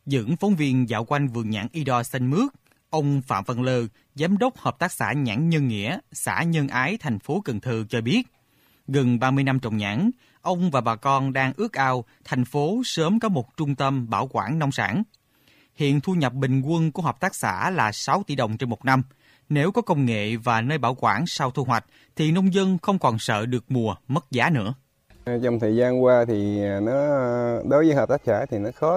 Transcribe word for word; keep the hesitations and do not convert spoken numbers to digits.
Dẫn phóng viên dạo quanh vườn nhãn Ido xanh mướt, ông Phạm Văn Lơ, giám đốc hợp tác xã nhãn Nhân Nghĩa, xã Nhân Ái, thành phố Cần Thơ cho biết, gần ba mươi năm trồng nhãn, ông và bà con đang ước ao thành phố sớm có một trung tâm bảo quản nông sản. Hiện thu nhập bình quân của hợp tác xã là sáu tỷ đồng trên một năm. Nếu có công nghệ và nơi bảo quản sau thu hoạch, thì nông dân không còn sợ được mùa mất giá nữa. Trong thời gian qua thì nó đối với hợp tác xã thì nó khó